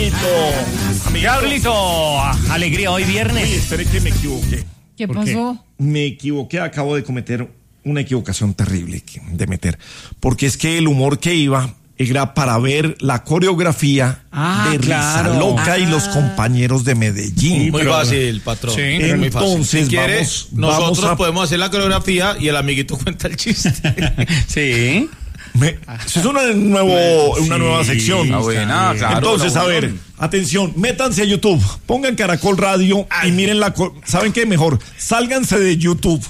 Gabrielito, alegría hoy viernes. Oye, espere que me equivoqué. ¿Qué pasó? Me equivoqué, acabo de cometer una equivocación terrible de meter. Porque es que el humor que iba era para ver la coreografía de Risa Loca y los compañeros de Medellín. Sí, muy fácil, patrón. Sí, entonces, muy fácil. Si quiere, nosotros vamos podemos hacer la coreografía y el amiguito cuenta el chiste. Sí. Eso es una nueva sección. Buena, claro, entonces, a ver, atención, métanse a YouTube, pongan Caracol Radio y miren ¿saben qué? Mejor, sálganse de YouTube.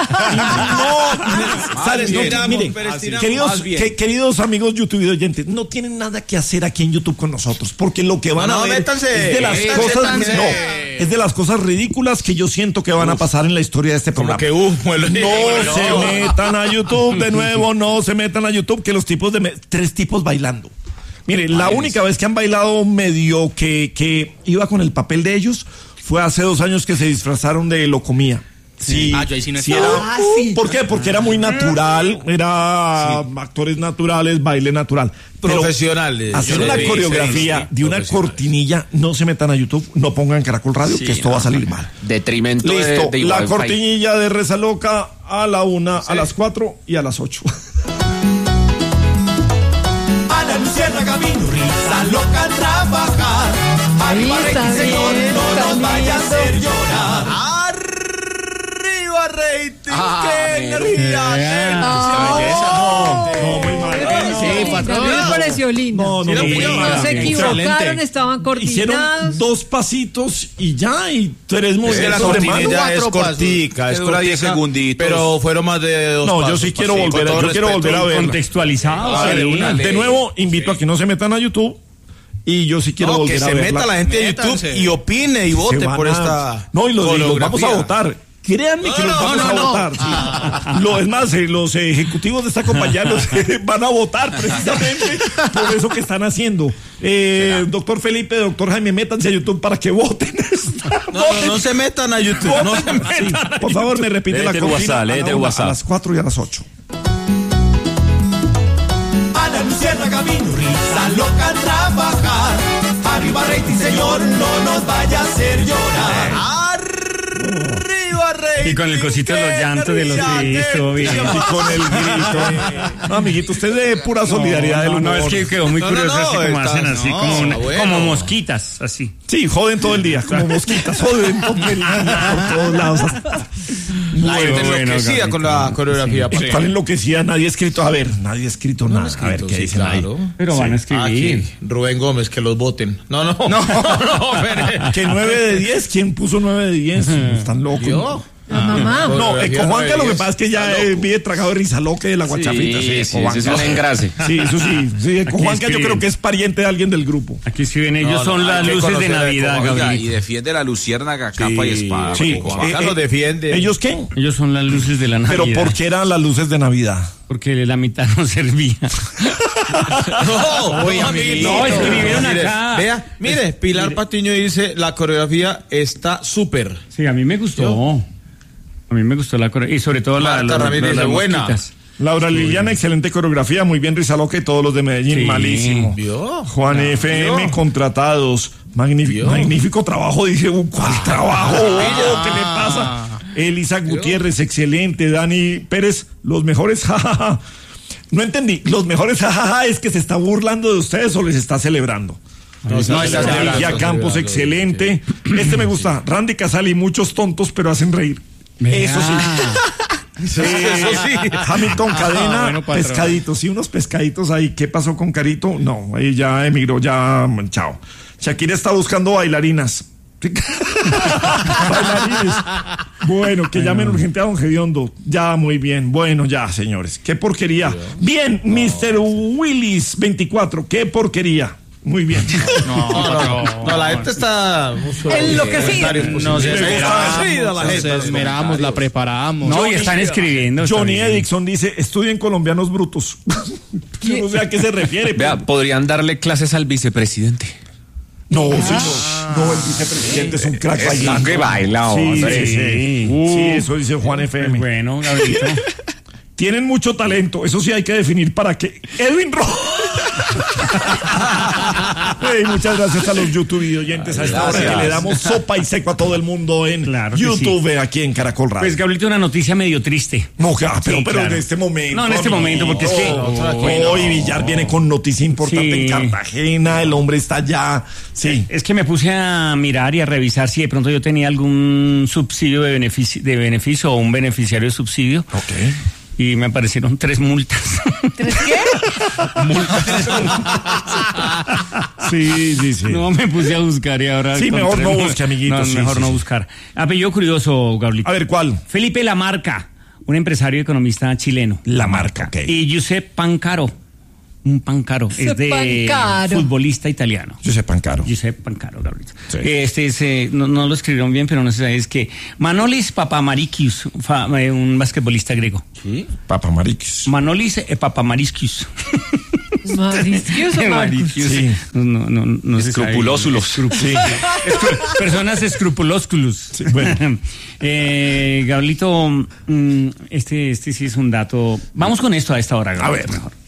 Miren, queridos amigos YouTube y oyentes, no tienen nada que hacer aquí en YouTube con nosotros, porque lo que van a ver es de las cosas ridículas que yo siento que van a pasar en la historia de este programa. No se metan a YouTube de nuevo, no se metan a YouTube, que los tipos tres tipos bailando. Mire, la única vez que han bailado medio que iba con el papel de ellos fue hace 2 años que se disfrazaron de Locomía. Sí, yo ahí sí no ¿Por qué? Porque era muy natural, actores naturales, baile natural. Profesionales. Hacer una coreografía de una cortinilla, no se metan a YouTube, no pongan Caracol Radio, que esto va a salir mal. Detrimento. Listo, de la cortinilla de Risa Loca a la 1, a las 4 y a las 8. A la luciérnaga vino Risa Loca a trabajar. Arriba rating, señor, no nos vaya a hacer llorar. Arriba rating, qué energía. No, muy mal. Sí, patrón. Me pareció lindo. No se equivocaron, estaban coordinados. Hicieron 2 pasitos y ya, y 3 movimientos. La cortinilla es cortica, es 10 segunditos. Pero fueron más de 2 pasos. Yo sí quiero volver a ver. Contextualizado. De nuevo, invito a que no se metan a YouTube. Y yo sí quiero volver a ver. Que se meta la gente de YouTube y opine y vote por esta. No, y los vamos a votar. Créanme que los vamos a votar. Sí. Es más, los ejecutivos de esta compañía van a votar precisamente por eso que están haciendo. Doctor Felipe, doctor Jaime, métanse a YouTube para que voten. No se metan a YouTube. No se metan. Por favor, me repite la cortina a las 4 y a las 8. A la luciérnaga vino Risa Loca a trabajar. Arriba rating, señor, no nos vaya a hacer llorar. Arriba rating. Y con el cosito de los llantos de los estuvo bien. Y con el grito. No, amiguito, usted es de pura solidaridad del humor. No, es que quedó muy curioso así como hacen así, como mosquitas, así. Sí, joden todo el día, como mosquitas, joden todo el día, por todos lados. La gente enloquecida con la coreografía. ¿Cuál enloquecida? Nadie ha escrito nada. A ver qué dicen ahí. Pero van a escribir. Rubén Gómez, que los voten. No. Que 9 de 10, ¿quién puso 9 de 10? Están locos. ¿Yo? La mamá. No, con Juanca lo que pasa es que ya vive tragado de Risa Loca y de la guachafita. Sí, eso es un engrase. Sí, eso sí. Con Juanca yo creo que es pariente de alguien del grupo. Aquí escriben, ellos son las luces de Navidad, Gabriel. Y defiende la luciérnaga capa y espada. Sí, Juanca los defiende. ¿Ellos qué? Ellos son las luces de la Navidad. ¿Pero por qué eran las luces de Navidad? Porque la mitad no servía. No, escribieron acá. Vea, mire, Pilar Patiño dice, la coreografía está súper. Sí, a mí me gustó. A mí me gustó la coreografía. Y sobre todo la buena. Laura Liliana, excelente coreografía. Muy bien, Risa Loca y todos los de Medellín. Sí, malísimo. ¿Vio? Juan FM, contratados. Magnífico trabajo. Dice, ¿cuál trabajo? ¿Qué le pasa? Elisa Gutiérrez, excelente. Dani Pérez, los mejores, jajaja. No entendí, los mejores, jajaja, es que se está burlando de ustedes o les está celebrando. Ya Campos, excelente. Este me gusta. Randy Casali, muchos tontos, pero hacen reír. Eso sí. Eso sí. Hamilton Cadena, pescaditos. Sí, unos pescaditos ahí. ¿Qué pasó con Carito? No, ahí ya emigró, ya, chao. Shakira está buscando bailarinas. Bailarines. Bueno, que llamen urgente a don Gediondo. Ya, muy bien. Bueno, ya, señores. Qué porquería. Bien, Mr. Willis 24. Qué porquería. Muy bien. No, la gente está enloquecida. Nos esmeramos, la preparamos. No, y están escribiendo. Johnny Edison dice, estudien colombianos brutos. Yo no sé a qué se refiere. Vea, podrían darle clases al vicepresidente. No, señor. No, el vicepresidente es un crack bailando. Que baila, hombre. Sí, eso dice Juan FM. Bueno, Gabrielito. Tienen mucho talento, eso sí hay que definir para qué. Edwin Rojas. Hey, muchas gracias a los YouTube oyentes a esta hora que le damos sopa y seco a todo el mundo en YouTube, aquí en Caracol Radio. Pues, Gabrielito, una noticia medio triste. No, pero en este momento. No, en este momento, porque es que... Hoy Villar viene con noticia importante en Cartagena, el hombre está allá. Sí. Es que me puse a mirar y a revisar si de pronto yo tenía algún subsidio de beneficio o un beneficiario de subsidio. Ok. Y me aparecieron 3 multas. ¿3 qué? Multas. Sí. No, me puse a buscar y ahora... Sí, mejor no busque, amiguito. No, mejor no buscar. Apellido curioso, Gabrielito. A ver, ¿cuál? Felipe Lamarca, un empresario y economista chileno. Lamarca, ok. Y Giuseppe Pancaro. Un Pancaro, es de futbolista italiano. Giuseppe Pancaro, Gabrielito. Sí. Este es, no lo escribieron bien, pero no sé, es que Manolis Papamarikius, un basquetbolista griego. ¿Sí? Papamarikius. Manolis Papamarikius. ¿Marisquios o Marcus? Sí. No escrupulósulos. Sí. Personas escrupulósculos. Sí, bueno. Gabrielito, este sí es un dato. Vamos con esto a esta hora, Gabrielito. A ver. Mejor.